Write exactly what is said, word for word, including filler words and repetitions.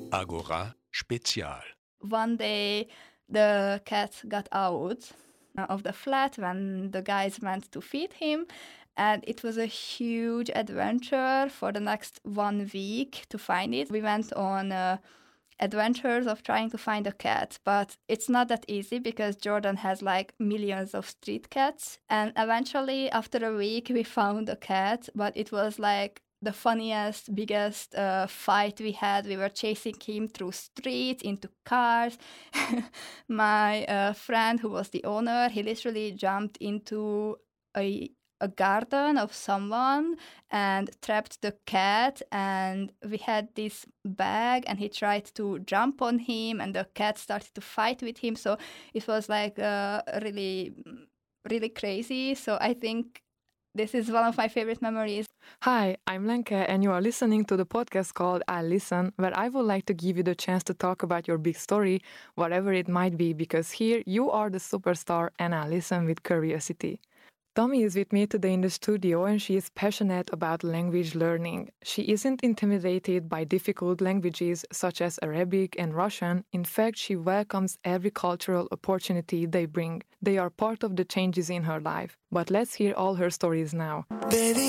Agora Spezial. One day, the cat got out of the flat when the guys went to feed him, and it was a huge adventure for the next one week to find it. We went on uh, adventures of trying to find a cat, but it's not that easy because Jordan has like millions of street cats. And eventually, after a week, we found a cat, but it was like the funniest, biggest uh, fight we had. We were chasing him through streets, into cars. My uh, friend, who was the owner, he literally jumped into a a garden of someone and trapped the cat, and we had this bag and he tried to jump on him and the cat started to fight with him. So it was like uh, really, really crazy. So I think this is one of my favorite memories. Hi, I'm Lenke, and you are listening to the podcast called I Listen, where I would like to give you the chance to talk about your big story, whatever it might be, because here you are the superstar and I listen with curiosity. Tommy is with me today in the studio and she is passionate about language learning. She isn't intimidated by difficult languages such as Arabic and Russian. In fact, she welcomes every cultural opportunity they bring. They are part of the changes in her life. But let's hear all her stories now. Baby,